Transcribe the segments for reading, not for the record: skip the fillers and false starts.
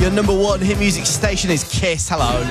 Your number one hit music station is Kiss. Hello.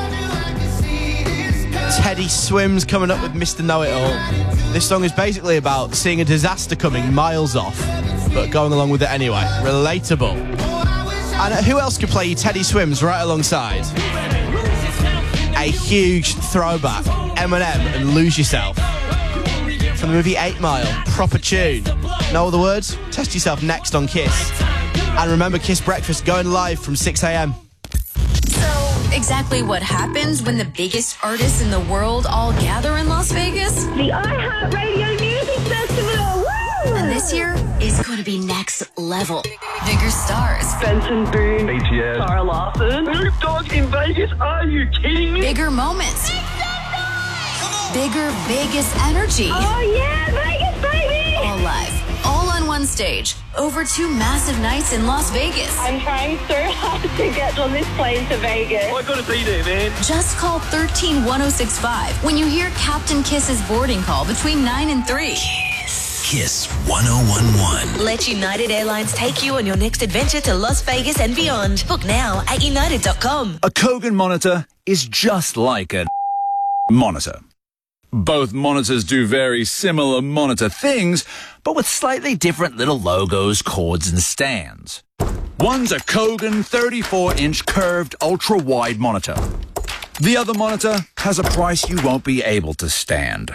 Teddy Swims coming up with Mr. Know-It-All. This song is basically about seeing a disaster coming miles off, but going along with it anyway. Relatable. And who else could play you Teddy Swims right alongside? A huge throwback, Eminem and Lose Yourself. From the movie 8 Mile, proper tune. Know all the words? Test yourself next on Kiss. And remember, Kiss Breakfast going live from 6 a.m. So, exactly what happens when the biggest artists in the world all gather in Las Vegas? The iHeartRadio Music Festival! Woo! And this year is going to be next level. Bigger stars. Benson Boone. BTS. Sarah Larson. Snoop Dogg in Vegas? Are you kidding me? Bigger moments. Bigger Vegas energy. Oh yeah, Vegas, baby! All live. All on one stage. Over 2 massive nights in Las Vegas. I'm trying so hard to get on this plane to Vegas. I gotta be there, man. Just call 131065 when you hear Captain Kiss's boarding call between 9 and 3. Kiss 1011. Let United Airlines take you on your next adventure to Las Vegas and beyond. Book now at united.com. A Kogan monitor is just like a monitor. Both monitors do very similar monitor things, but with slightly different little logos, cords, and stands. One's a Kogan 34-inch curved ultra-wide monitor. The other monitor has a price you won't be able to stand.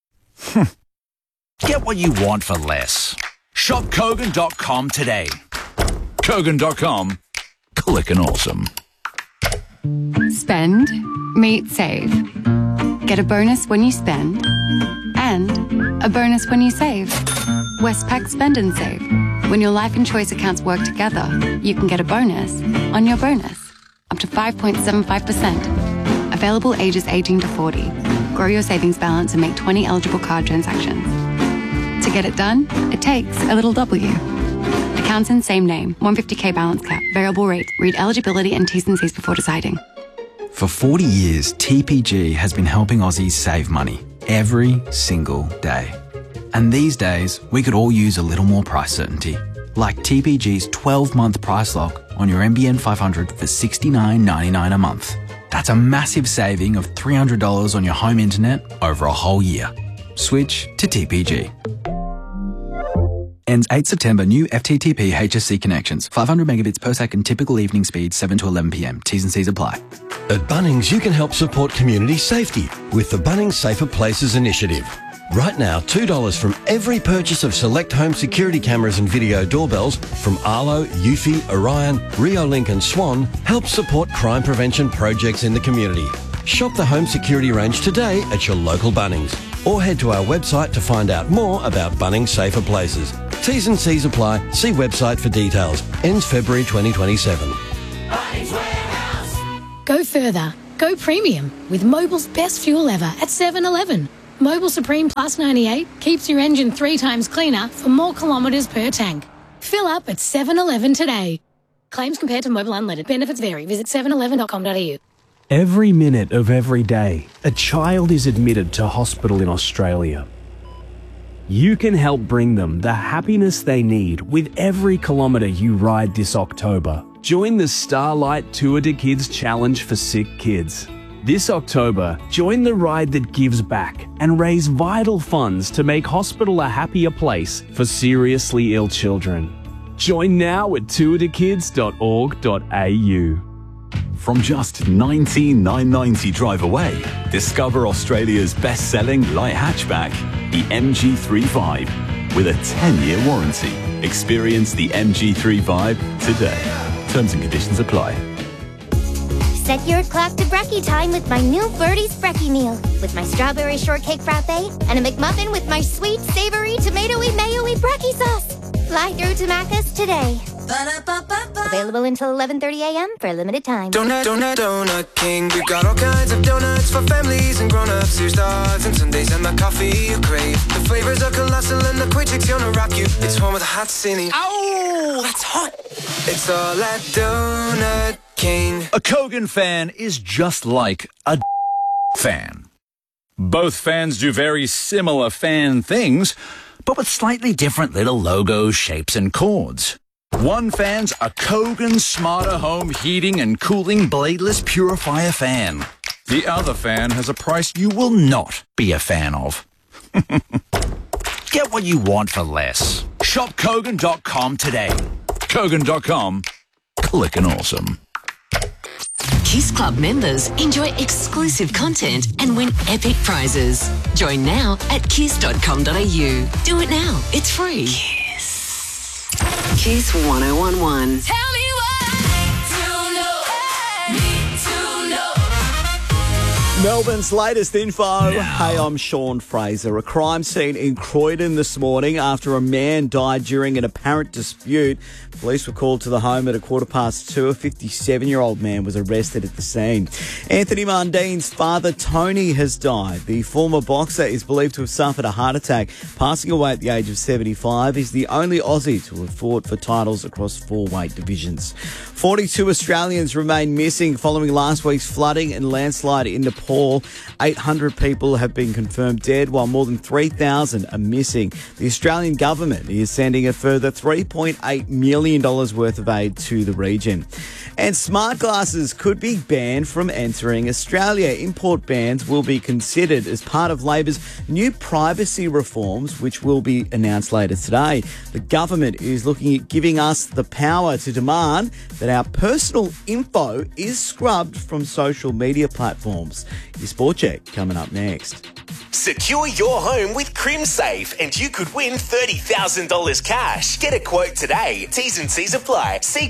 Get what you want for less. Shop Kogan.com today. Kogan.com. Clickin' awesome. Spend, meet, save. Get a bonus when you spend, and a bonus when you save. Westpac Spend and Save. When your life and choice accounts work together, you can get a bonus on your bonus, up to 5.75%. Available ages 18 to 40. Grow your savings balance and make 20 eligible card transactions. To get it done, it takes a little W. Accounts in same name, 150k balance cap, variable rate. Read eligibility and T's and C's before deciding. For 40 years, TPG has been helping Aussies save money every single day. And these days, we could all use a little more price certainty. Like TPG's 12-month price lock on your NBN 500 for $69.99 a month. That's a massive saving of $300 on your home internet over a whole year. Switch to TPG. Ends 8 September. New FTTP HSC connections. 500 megabits per second. Typical evening speed 7 to 11 p.m. T's and C's apply. At Bunnings, you can help support community safety with the Bunnings Safer Places initiative. Right now, $2 from every purchase of select home security cameras and video doorbells from Arlo, Eufy, Orion, Reolink and Swan helps support crime prevention projects in the community. Shop the home security range today at your local Bunnings or head to our website to find out more about Bunnings Safer Places. T's and C's apply. See website for details. Ends February 2027. Bunnings Warehouse. Go further. Go premium with Mobil's best fuel ever at 7-Eleven. Mobil Supreme Plus 98 keeps your engine 3 times cleaner for more kilometres per tank. Fill up at 7-Eleven today. Claims compared to Mobil Unleaded. Benefits vary. Visit 7eleven.com.au. Every minute of every day, a child is admitted to hospital in Australia. You can help bring them the happiness they need with every kilometre you ride this October. Join the Starlight Tour de Kids Challenge for Sick Kids. This October, join the ride that gives back and raise vital funds to make hospital a happier place for seriously ill children. Join now at tourdekids.org.au. From just $19,990 drive away, discover Australia's best-selling light hatchback, the MG3 Vibe, with a 10-year warranty. Experience the MG3 Vibe today. Terms and conditions apply. Set your clock to brekkie time with my new Birdie's Brekkie meal. With my strawberry shortcake frappe and a McMuffin with my sweet, savory, tomatoey, mayo-y brekkie sauce. Fly through to Macca's today. Available until 11:30 a.m. for a limited time. Donut King. We got all kinds of donuts for families and grown-ups. Here's dogs and Sundays and my coffee you crave. The flavors are colossal and the quick chick's gonna rock you. It's one with a hot cine. Ow, that's hot. It's all at Donut King. A Kogan fan is just like a fan. Both fans do very similar fan things, but with slightly different little logos, shapes, and chords. One fan's a Kogan Smarter Home Heating and Cooling Bladeless Purifier fan. The other fan has a price you will not be a fan of. Get what you want for less. Shop Kogan.com today. Kogan.com. Clickin' awesome. Kiss Club members enjoy exclusive content and win epic prizes. Join now at kiss.com.au. Do it now. It's free. Kiss. Kiss 1011. Tell me Melbourne's latest info. Hey, I'm Sean Fraser. A crime scene in Croydon this morning after a man died during an apparent dispute. Police were called to the home at 2:15. A 57-year-old man was arrested at the scene. Anthony Mundine's father, Tony, has died. The former boxer is believed to have suffered a heart attack, passing away at the age of 75. He's the only Aussie to have fought for titles across 4 weight divisions. 42 Australians remain missing following last week's flooding and landslide in Nepal. 800 people have been confirmed dead, while more than 3,000 are missing. The Australian government is sending a further $3.8 million worth of aid to the region. And smart glasses could be banned from entering Australia. Import bans will be considered as part of Labor's new privacy reforms, which will be announced later today. The government is looking at giving us the power to demand that our personal info is scrubbed from social media platforms. Your Sport Check coming up next. Secure your home with CrimSafe and you could win $30,000 cash. Get a quote today. T's and C's apply. See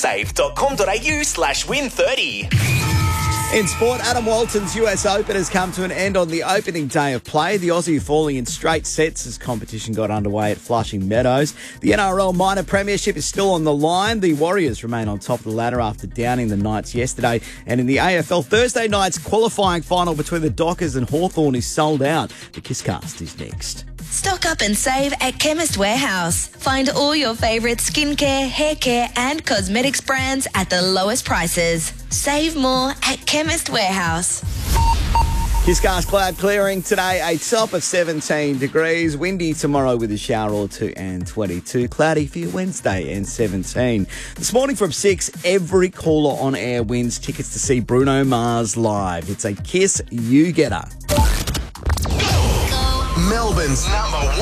crimsafe.com.au/win30. In sport, Adam Walton's US Open has come to an end on the opening day of play. The Aussie falling in straight sets as competition got underway at Flushing Meadows. The NRL Minor Premiership is still on the line. The Warriors remain on top of the ladder after downing the Knights yesterday. And in the AFL, Thursday night's qualifying final between the Dockers and Hawthorn is sold out. The Kisscast is next. Stock up and save at Chemist Warehouse. Find all your favourite skincare, hair care and cosmetics brands at the lowest prices. Save more at Chemist Warehouse. Kisscast cloud clearing today, a top of 17 degrees. Windy tomorrow with a shower or two and 22. Cloudy for your Wednesday and 17. This morning from 6, every caller on air wins tickets to see Bruno Mars live. It's a Kiss You-Getter. Melbourne's #1